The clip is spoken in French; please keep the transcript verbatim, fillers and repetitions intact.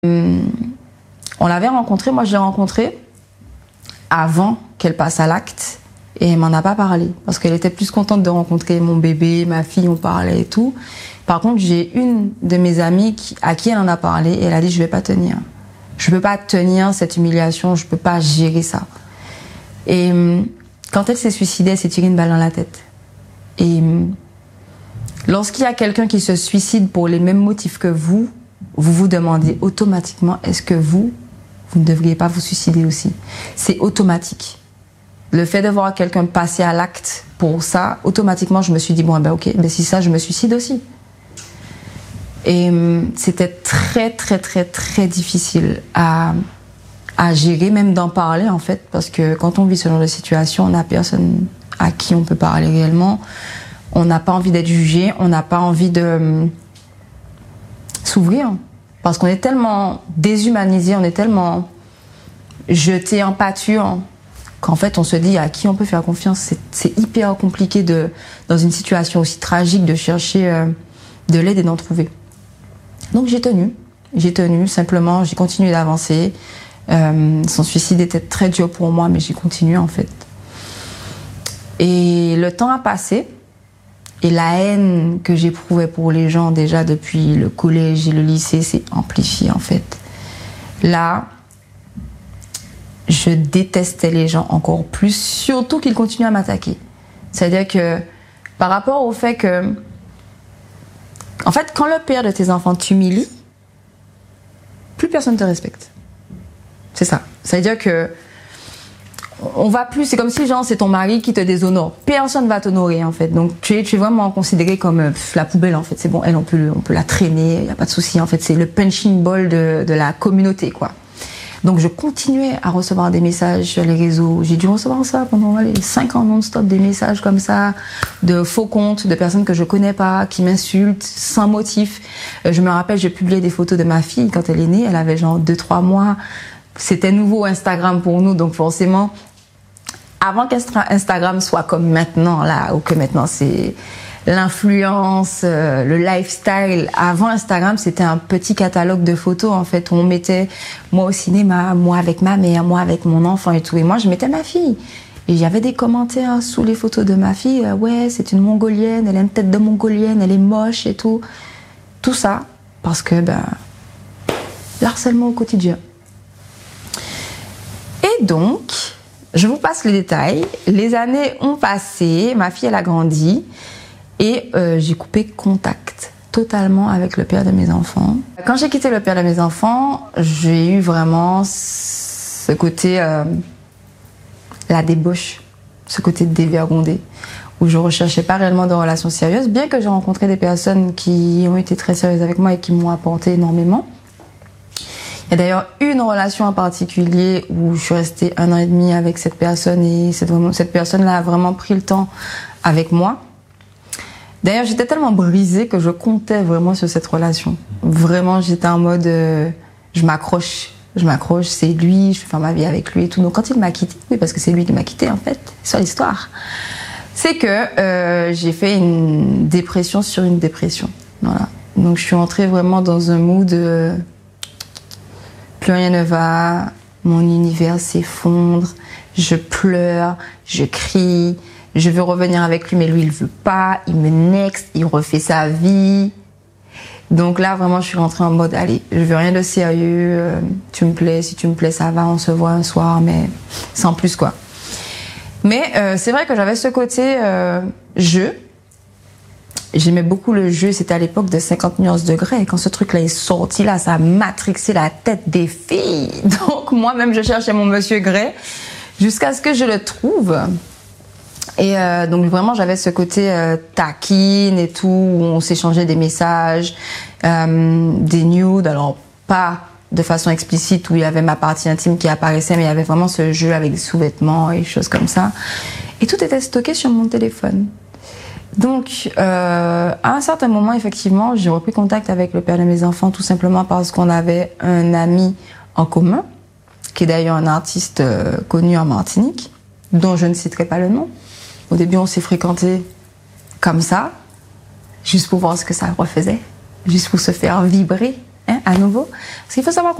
On l'avait rencontrée, moi je l'ai rencontrée avant qu'elle passe à l'acte et elle m'en a pas parlé parce qu'elle était plus contente de rencontrer mon bébé, ma fille, on parlait et tout. Par contre, j'ai une de mes amies qui, à qui elle en a parlé et elle a dit je vais pas tenir. Je peux pas tenir cette humiliation, je peux pas gérer ça. Et quand elle s'est suicidée, elle s'est tirée une balle dans la tête. Et lorsqu'il y a quelqu'un qui se suicide pour les mêmes motifs que vous, vous vous demandez automatiquement est-ce que vous, vous ne devriez pas vous suicider aussi. C'est automatique. Le fait de voir quelqu'un passer à l'acte pour ça, automatiquement je me suis dit bon ben ok, ben si ça je me suicide aussi. Et c'était très très très très difficile à, à gérer, même d'en parler en fait, parce que quand on vit ce genre de situation, on n'a personne à qui on peut parler réellement. On n'a pas envie d'être jugé, on n'a pas envie de s'ouvrir parce qu'on est tellement déshumanisé, on est tellement jeté en pâture qu'en fait on se dit à qui on peut faire confiance. C'est, c'est hyper compliqué de, dans une situation aussi tragique de chercher euh, de l'aide et d'en trouver. Donc j'ai tenu, j'ai tenu simplement, j'ai continué d'avancer. Euh, son suicide était très dur pour moi, mais j'ai continué en fait. Et le temps a passé. Et la haine que j'éprouvais pour les gens déjà depuis le collège et le lycée s'est amplifiée en fait. Là, je détestais les gens encore plus, surtout qu'ils continuaient à m'attaquer. C'est-à-dire que par rapport au fait que, en fait, quand le père de tes enfants t'humilie, plus personne ne te respecte. C'est ça. C'est-à-dire que on va plus, c'est comme si genre c'est ton mari qui te déshonore. Personne va t'honorer en fait. Donc tu es, tu es vraiment considéré comme pff, la poubelle en fait. C'est bon, elle on peut, on peut la traîner, il y a pas de souci en fait. C'est le punching ball de, de la communauté quoi. Donc je continuais à recevoir des messages sur les réseaux. J'ai dû recevoir ça pendant allez, cinq ans non-stop, des messages comme ça, de faux comptes, de personnes que je connais pas, qui m'insultent sans motif. Euh, je me rappelle, j'ai publié des photos de ma fille quand elle est née. Elle avait genre deux trois mois. C'était nouveau Instagram pour nous, donc forcément. Avant qu'Instagram soit comme maintenant, là, ou que maintenant c'est l'influence, euh, le lifestyle. Avant Instagram, c'était un petit catalogue de photos, en fait, où on mettait moi au cinéma, moi avec ma mère, moi avec mon enfant et tout. Et moi, je mettais ma fille. Et il y avait des commentaires sous les photos de ma fille. Euh, ouais, c'est une mongolienne, elle a une tête de mongolienne, elle est moche et tout. Tout ça, parce que, ben, l'harcèlement au quotidien. Et donc, je vous passe les détails. Les années ont passé, ma fille elle a grandi et euh, j'ai coupé contact totalement avec le père de mes enfants. Quand j'ai quitté le père de mes enfants, j'ai eu vraiment ce côté, euh, la débauche, ce côté dévergondé, où je recherchais pas réellement de relations sérieuses, bien que j'ai rencontré des personnes qui ont été très sérieuses avec moi et qui m'ont apporté énormément. Il y a d'ailleurs une relation en particulier où je suis restée un an et demi avec cette personne et cette, cette personne-là a vraiment pris le temps avec moi. D'ailleurs, j'étais tellement brisée que je comptais vraiment sur cette relation. Vraiment, j'étais en mode, euh, je m'accroche, je m'accroche, c'est lui, je vais faire ma vie avec lui et tout. Donc quand il m'a quitté, oui, parce que c'est lui qui m'a quitté en fait, c'est ça l'histoire. C'est que euh, j'ai fait une dépression sur une dépression. Voilà. Donc je suis entrée vraiment dans un mood... Euh, plus rien ne va, mon univers s'effondre, je pleure, je crie, je veux revenir avec lui, mais lui il veut pas, il me next, il refait sa vie. Donc là vraiment je suis rentrée en mode allez, je veux rien de sérieux, euh, tu me plais, si tu me plais ça va, on se voit un soir, mais sans plus quoi. Mais euh, c'est vrai que j'avais ce côté euh, jeu. J'aimais beaucoup le jeu, c'était à l'époque de cinquante nuances de Grey. Quand ce truc-là est sorti, là, ça a matrixé la tête des filles. Donc moi-même, je cherchais mon monsieur Grey jusqu'à ce que je le trouve. Et euh, donc vraiment, j'avais ce côté euh, taquine et tout, où on s'échangeait des messages, euh, des nudes. Alors pas de façon explicite où il y avait ma partie intime qui apparaissait, mais il y avait vraiment ce jeu avec des sous-vêtements et des choses comme ça. Et tout était stocké sur mon téléphone. Donc, euh, à un certain moment, effectivement, j'ai repris contact avec le père de mes enfants, tout simplement parce qu'on avait un ami en commun, qui est d'ailleurs un artiste euh, connu en Martinique, dont je ne citerai pas le nom. Au début, on s'est fréquentés comme ça, juste pour voir ce que ça refaisait, juste pour se faire vibrer hein, à nouveau. Parce qu'il faut savoir